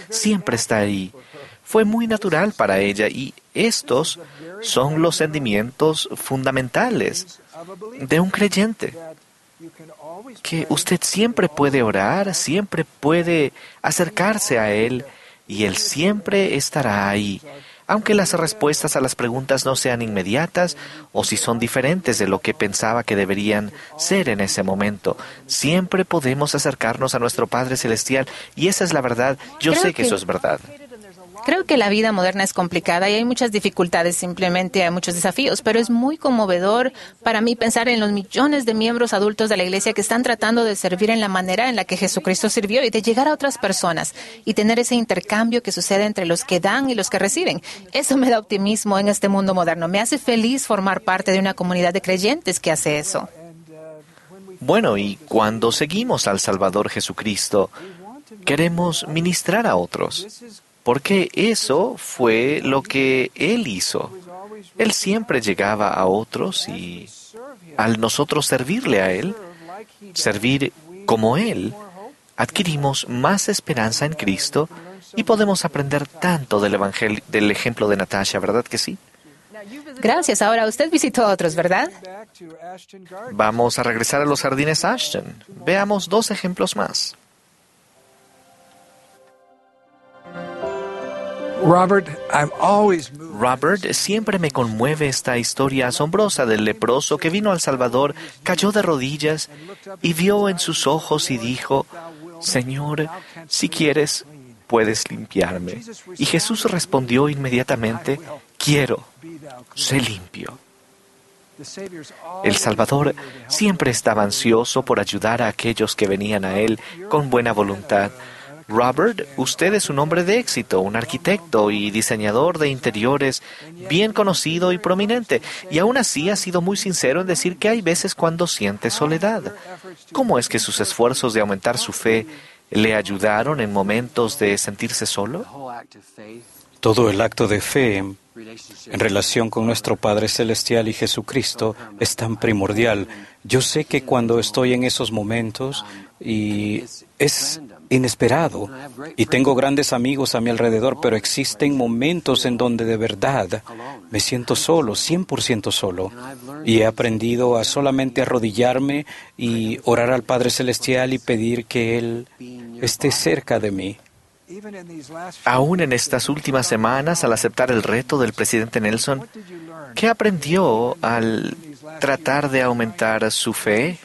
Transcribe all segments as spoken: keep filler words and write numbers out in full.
siempre está ahí. Fue muy natural para ella y estos son los sentimientos fundamentales de un creyente. Que usted siempre puede orar, siempre puede acercarse a Él y Él siempre estará ahí. Aunque las respuestas a las preguntas no sean inmediatas o si son diferentes de lo que pensaba que deberían ser en ese momento, siempre podemos acercarnos a nuestro Padre Celestial y esa es la verdad. Yo Creo sé que que- eso es verdad. Creo que la vida moderna es complicada y hay muchas dificultades, simplemente hay muchos desafíos, pero es muy conmovedor para mí pensar en los millones de miembros adultos de la Iglesia que están tratando de servir en la manera en la que Jesucristo sirvió y de llegar a otras personas y tener ese intercambio que sucede entre los que dan y los que reciben. Eso me da optimismo en este mundo moderno. Me hace feliz formar parte de una comunidad de creyentes que hace eso. Bueno, y cuando seguimos al Salvador Jesucristo, queremos ministrar a otros, porque eso fue lo que Él hizo. Él siempre llegaba a otros y al nosotros servirle a Él, servir como Él, adquirimos más esperanza en Cristo y podemos aprender tanto del evangelio, del ejemplo de Natasha, ¿verdad que sí? Gracias. Ahora usted visitó a otros, ¿verdad? Vamos a regresar a los jardines Ashton. Veamos dos ejemplos más. Robert, I'm always moved. Robert, siempre me conmueve esta historia asombrosa del leproso que vino al Salvador, cayó de rodillas y vio en sus ojos y dijo, Señor, si quieres, puedes limpiarme. Y Jesús respondió inmediatamente, quiero, sé limpio. El Salvador siempre estaba ansioso por ayudar a aquellos que venían a Él con buena voluntad. Robert, usted es un hombre de éxito, un arquitecto y diseñador de interiores bien conocido y prominente, y aún así ha sido muy sincero en decir que hay veces cuando siente soledad. ¿Cómo es que sus esfuerzos de aumentar su fe le ayudaron en momentos de sentirse solo? Todo el acto de fe en relación con nuestro Padre Celestial y Jesucristo es tan primordial. Yo sé que cuando estoy en esos momentos y es inesperado y tengo grandes amigos a mi alrededor, pero existen momentos en donde de verdad me siento solo, cien por ciento solo. Y he aprendido a solamente arrodillarme y orar al Padre Celestial y pedir que Él esté cerca de mí. Aún en estas últimas semanas, al aceptar el reto del presidente Nelson, ¿qué aprendió al tratar de aumentar su fe?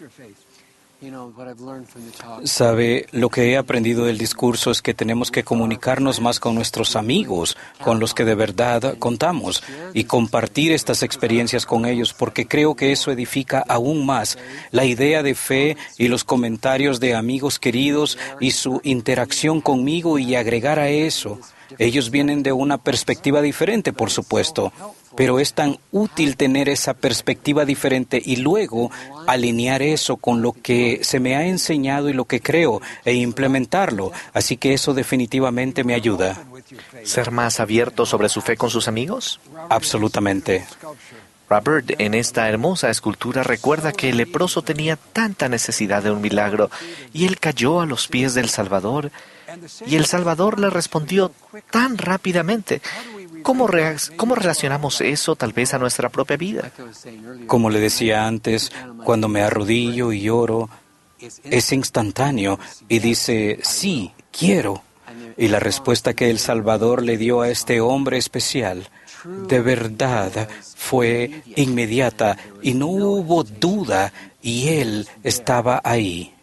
Sabe, lo que he aprendido del discurso es que tenemos que comunicarnos más con nuestros amigos, con los que de verdad contamos, y compartir estas experiencias con ellos, porque creo que eso edifica aún más la idea de fe y los comentarios de amigos queridos y su interacción conmigo, y agregar a eso. Ellos vienen de una perspectiva diferente, por supuesto, pero es tan útil tener esa perspectiva diferente y luego alinear eso con lo que se me ha enseñado y lo que creo e implementarlo. Así que eso definitivamente me ayuda. ¿Ser más abierto sobre su fe con sus amigos? Absolutamente. Robert, en esta hermosa escultura recuerda que el leproso tenía tanta necesidad de un milagro y él cayó a los pies del Salvador y el Salvador le respondió tan rápidamente. ¿Cómo, rea- ¿Cómo relacionamos eso tal vez a nuestra propia vida? Como le decía antes, cuando me arrodillo y oro, es instantáneo y dice, sí, quiero. Y la respuesta que el Salvador le dio a este hombre especial, de verdad, fue inmediata y no hubo duda y él estaba ahí.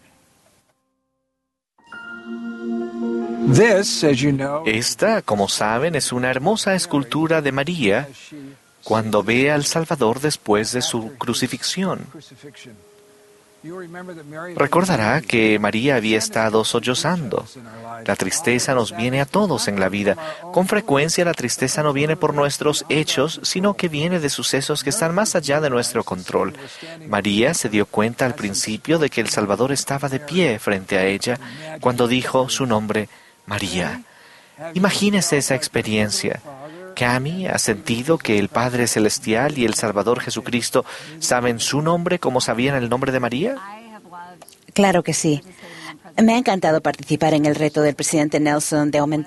This, as you know, Esta, como saben, es una hermosa escultura de María cuando ve al Salvador después de su crucifixión. Recordará que María había estado sollozando. La tristeza nos viene a todos en la vida. Con frecuencia la tristeza no viene por nuestros hechos, sino que viene de sucesos que están más allá de nuestro control. María se dio cuenta al principio de que el Salvador estaba de pie frente a ella cuando dijo su nombre, María. Imagínese esa experiencia. Cami ha sentido que el Padre Celestial y el Salvador Jesucristo saben su nombre como sabían el nombre de María. Claro que sí. Me ha encantado participar en el reto del presidente Nelson de aumentar